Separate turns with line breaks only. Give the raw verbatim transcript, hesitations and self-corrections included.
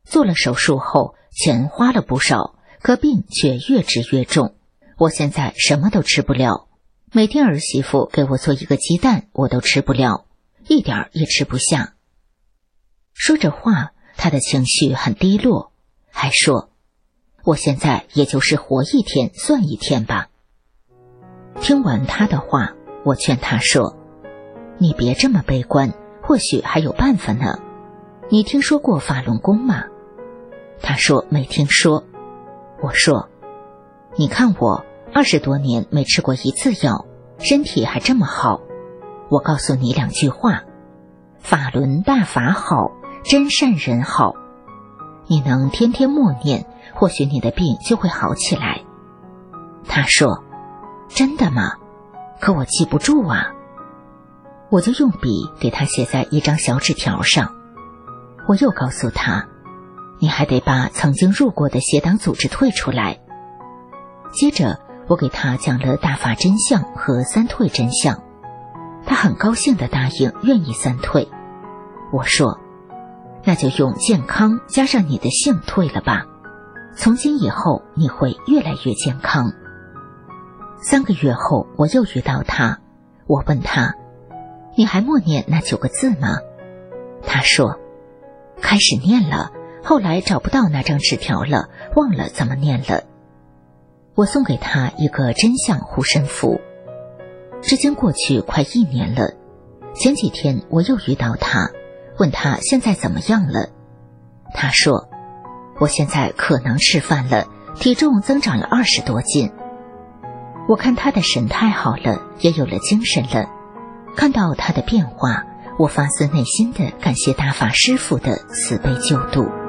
做了手术后，钱花了不少，可病却越治越重。我现在什么都吃不了，每天儿媳妇给我做一个鸡蛋，我都吃不了，一点儿也吃不下。说着话，他的情绪很低落，还说：“我现在也就是活一天算一天吧。”听完他的话，我劝他说：“你别这么悲观，或许还有办法呢。你听说过法轮功吗？”他说没听说。我说：“你看我二十多年没吃过一次药，身体还这么好。我告诉你两句话：法轮大法好，真善人好。你能天天默念，或许你的病就会好起来。”他说：“真的吗？可我记不住啊。”我就用笔给他写在一张小纸条上。我又告诉他：“你还得把曾经入过的邪党组织退出来。”接着我给他讲了大法真相和三退真相，他很高兴地答应愿意三退。我说：“那就用健康加上你的性退了吧，从今以后你会越来越健康。”三个月后我又遇到他，我问他：“你还默念那九个字吗？”他说：“开始念了，后来找不到那张纸条了，忘了怎么念了。”我送给他一个真相护身符。至今过去快一年了，前几天我又遇到他，问他现在怎么样了。他说：“我现在可能吃饭了，体重增长了二十多斤。”我看他的神态好了，也有了精神了。看到他的变化，我发自内心的感谢大法师父的慈悲救度。